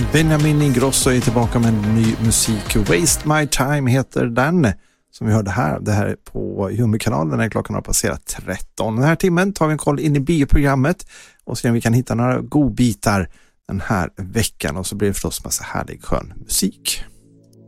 Benjamin Ingrosso är tillbaka med ny musik. Waste My Time heter den, som vi hörde här. Det här är på Hummerkanalen när klockan har passerat 13. Den här timmen tar vi en koll in i bioprogrammet och ser om vi kan hitta några godbitar den här veckan. Och så blir det förstås massa härlig skön musik.